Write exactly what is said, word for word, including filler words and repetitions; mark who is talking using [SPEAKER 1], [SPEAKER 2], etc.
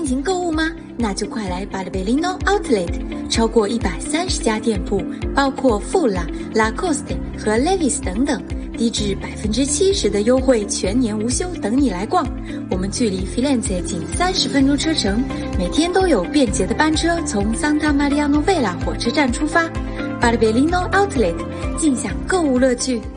[SPEAKER 1] 进行购物吗？那就快来Barberino Outlet， 超过一百三十家店铺，包括富拉、Lacoste 和 Levi's 等等，低至百分之七十的优惠，全年无休，等你来逛。我们距离 Firenze 仅三十分钟车程，每天都有便捷的班车从 Santa Maria Novella 火车站出发。Barberino Outlet， 尽享购物乐趣。